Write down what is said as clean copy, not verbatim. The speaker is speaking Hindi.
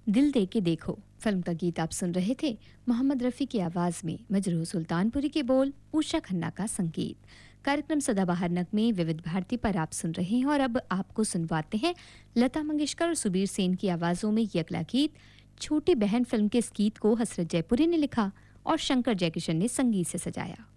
दिल दे के देखो फिल्म का गीत आप सुन रहे थे। मोहम्मद रफ़ी की आवाज़ में मजरूह सुल्तानपुरी के बोल, उषा खन्ना का संगीत। कार्यक्रम सदाबहार नगमे विविध भारती पर आप सुन रहे हैं और अब आपको सुनवाते हैं लता मंगेशकर और सुबीर सेन की आवाज़ों में ये अगला गीत। छोटी बहन फिल्म के इस गीत को हसरत जयपुरी ने लिखा और शंकर जयकिशन ने संगीत से सजाया।